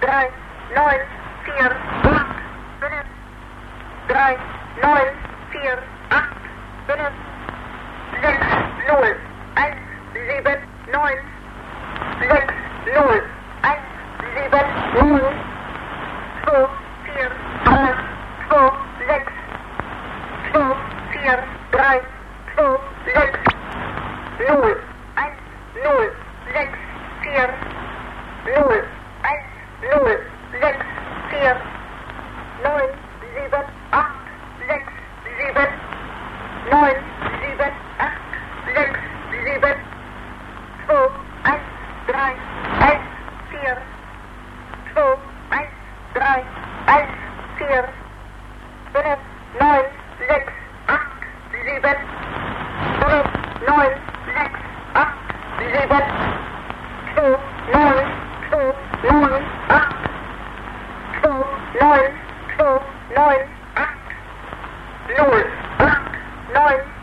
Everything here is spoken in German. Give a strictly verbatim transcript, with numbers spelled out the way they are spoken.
drei, neun, vier, acht, fünf, drei, neun, vier, acht, fünf, sechs, null, eins, sieben, neun, sechs, null, eins, sieben, null, zwei, vier, drei, zwei, sechs, zwei, vier, drei, zwei, sechs, null, eins, null, sechs, vier, null, eins, null, sechs, vier, neun, sieben, acht, sechs, sieben, neun, sieben, acht, sechs, sieben, zwei, eins, drei, eins, vier, zwei, eins, drei, eins, vier, fünf, neun, sechs, acht, sieben, fünf, neun, sechs, acht, sieben, zwei, neun, zwei, neun, acht, zwei, neun, zwei, neun, acht, null, acht, neun,